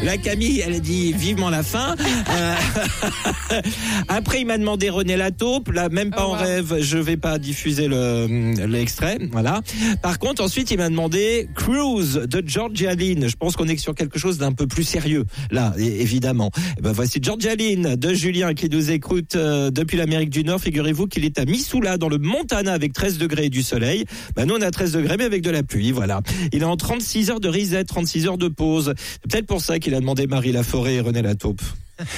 La Camille, elle a dit vivement la fin. Après, il m'a demandé René Lataupe. Là, même pas en rêve, je vais pas diffuser l'extrait. Voilà. Par contre, ensuite, il m'a demandé Cruise de Georgia Lynn. Je pense qu'on est sur quelque chose d'un peu plus sérieux. Là, évidemment. Et ben, voici Georgia Lynn de Julien qui nous écoute depuis l'Amérique du Nord. Figurez-vous qu'il est à Missoula, dans le Montana, avec 13 degrés et du soleil. Ben, nous, on a 13 degrés, mais avec de la pluie. Voilà. Il est en 36 heures de reset, 36 heures de pause. C'est peut-être pour ça qu'il a demandé Marie Laforêt et René Lataupe.